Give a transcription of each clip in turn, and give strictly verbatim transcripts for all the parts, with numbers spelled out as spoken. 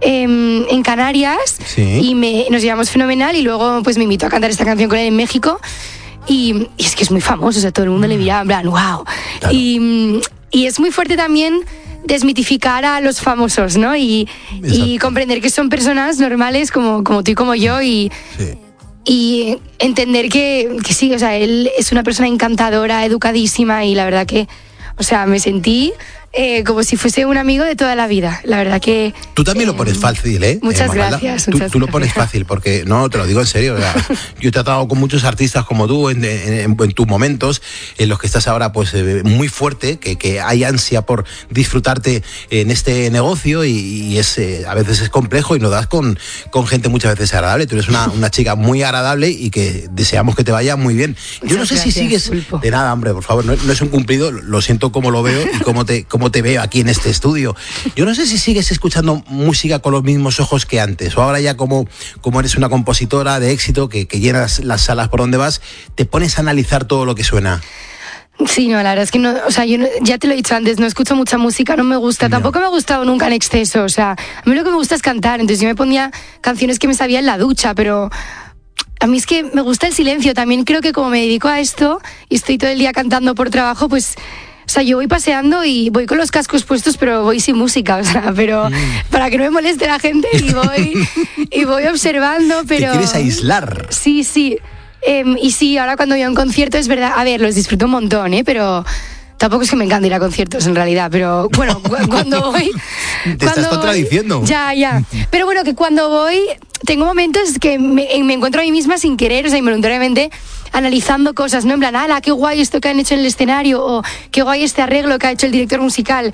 eh, en Canarias, Sí. y me, nos llevamos fenomenal, y luego pues me invitó a cantar esta canción con él en México, y, y es que es muy famoso, o sea, todo el mundo le miraba en plan, wow. Claro. Y, y es muy fuerte también desmitificar a los famosos, ¿no? Y, y Exacto. comprender que son personas normales como, como tú y como yo, y... Sí. Y entender que, que sí, o sea, él es una persona encantadora, educadísima, y la verdad que, o sea, me sentí eh, como si fuese un amigo de toda la vida. La verdad que... Tú también eh, lo pones fácil, ¿eh? Muchas eh, Mafalda? gracias, Tú, muchas tú lo pones gracias. fácil, porque, no, te lo digo en serio. O sea, yo he tratado con muchos artistas como tú en, en, en, en tus momentos, en los que estás ahora pues eh, muy fuerte, que, que hay ansia por disfrutarte en este negocio, y, y es eh, a veces es complejo, y lo das con, con gente muchas veces agradable. Tú eres una, una chica muy agradable y que deseamos que te vaya muy bien. Yo no Muchas sé gracias, si sigues... Pulpo. De nada, hombre, por favor, no, no es un cumplido, lo siento como lo veo y cómo te, cómo te veo aquí en este estudio. Yo no sé si sigues escuchando música con los mismos ojos que antes, o ahora ya como, como eres una compositora de éxito que, que llenas las salas por donde vas, te pones a analizar todo lo que suena. Sí, no, la verdad es que no, o sea, yo no- ya te lo he dicho antes, no escucho mucha música, no me gusta, Ya. tampoco me ha gustado nunca en exceso, o sea, a mí lo que me gusta es cantar, entonces yo me ponía canciones que me sabía en la ducha, pero a mí es que me gusta el silencio, también creo que como me dedico a esto y estoy todo el día cantando por trabajo, pues... O sea, yo voy paseando y voy con los cascos puestos, pero voy sin música, o sea, pero para que no me moleste la gente, y voy, y voy observando, pero... Te quieres aislar. Sí, sí. Em, y sí, ahora cuando voy a un concierto, es verdad, a ver, los disfruto un montón, ¿eh? Pero tampoco es que me encante ir a conciertos en realidad, pero bueno, cu- cuando voy... Te estás cuando voy- contradiciendo. Ya, ya. Pero bueno, que cuando voy, tengo momentos que me, me encuentro a mí misma sin querer, o sea, involuntariamente, analizando cosas, ¿no? En plan, ala, qué guay esto que han hecho en el escenario, o qué guay este arreglo que ha hecho el director musical.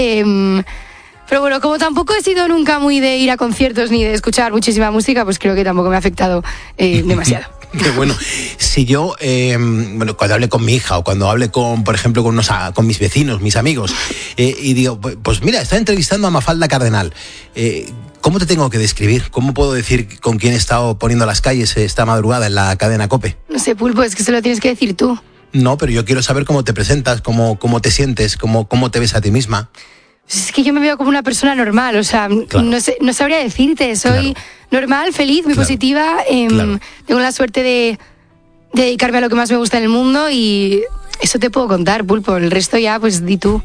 Em, pero bueno, como tampoco he sido nunca muy de ir a conciertos ni de escuchar muchísima música, pues creo que tampoco me ha afectado eh, demasiado. Qué bueno. Si yo, eh, bueno, cuando hable con mi hija, o cuando hable con, por ejemplo, con, unos, a- con mis vecinos, mis amigos, eh, y digo, pues, pues mira, está entrevistando a Mafalda Cardenal, eh, ¿cómo te tengo que describir? ¿Cómo puedo decir con quién he estado poniendo las calles esta madrugada en la cadena COPE? No sé, Pulpo, es que se lo tienes que decir tú. No, pero yo quiero saber cómo te presentas, cómo, cómo te sientes, cómo, cómo te ves a ti misma. Es que yo me veo como una persona normal, o sea, Claro. no, sé, no sabría decirte, soy Claro. normal, feliz, muy Claro. positiva, em, Claro. tengo la suerte de, de dedicarme a lo que más me gusta en el mundo, y eso te puedo contar, Pulpo, el resto ya, pues di tú.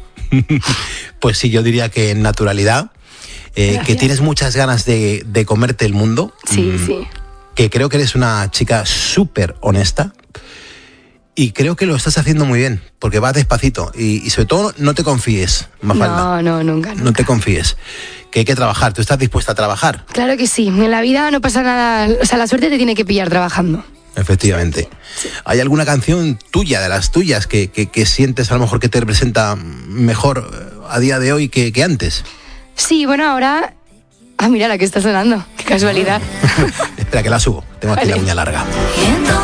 Pues sí, yo diría que en naturalidad, eh, que Gracias. tienes muchas ganas de, de comerte el mundo. Sí, Mm, sí. que creo que eres una chica súper honesta, y creo que lo estás haciendo muy bien, porque vas despacito, y, y sobre todo no te confíes, Mafalda. No, no, nunca, nunca. No te confíes, que hay que trabajar. ¿Tú estás dispuesta a trabajar? Claro que sí, en la vida no pasa nada, o sea, la suerte te tiene que pillar trabajando. Efectivamente. ¿Hay alguna canción tuya, de las tuyas, que, que, que sientes a lo mejor que te representa mejor eh, a día de hoy que, que antes? Sí, bueno, ahora... Ah, mira la que está sonando, qué casualidad. Espera, que la subo. Tengo aquí Vale. la uña larga. Yendo